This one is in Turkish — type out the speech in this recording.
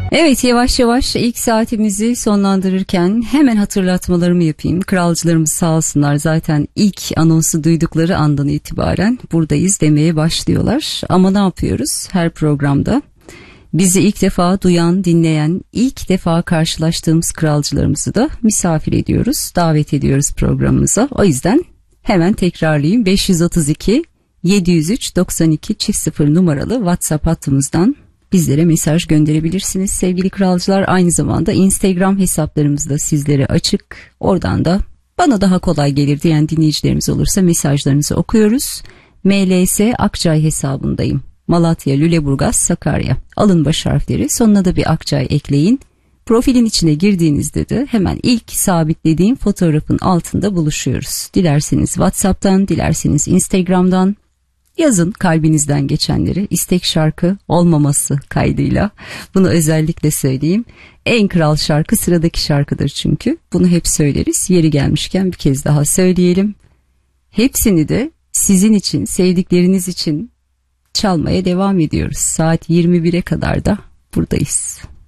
Evet, yavaş yavaş ilk saatimizi sonlandırırken hemen hatırlatmalarımı yapayım. Kralcılarımız sağ olsunlar, zaten ilk anonsu duydukları andan itibaren buradayız demeye başlıyorlar. Ama ne yapıyoruz her programda? Bizi ilk defa duyan, dinleyen, ilk defa karşılaştığımız kralcılarımızı da misafir ediyoruz, davet ediyoruz programımıza. O yüzden hemen tekrarlayayım. 532 703 92 0 numaralı WhatsApp hattımızdan bizlere mesaj gönderebilirsiniz sevgili kralcılar. Aynı zamanda Instagram hesaplarımız da sizlere açık. Oradan da bana daha kolay gelir diyen dinleyicilerimiz olursa mesajlarınızı okuyoruz. MLS Akçay hesabındayım. Malatya, Lüleburgaz, Sakarya. Alın baş harfleri, sonuna da bir Akçay ekleyin. Profilin içine girdiğinizde de hemen ilk sabitlediğim fotoğrafın altında buluşuyoruz. Dilerseniz WhatsApp'tan, dilerseniz Instagram'dan yazın kalbinizden geçenleri, istek şarkı olmaması kaydıyla. Bunu özellikle söyleyeyim. En kral şarkı sıradaki şarkıdır çünkü. Bunu hep söyleriz. Yeri gelmişken bir kez daha söyleyelim. Hepsini de sizin için, sevdikleriniz için çalmaya devam ediyoruz. Saat 21'e kadar da buradayız.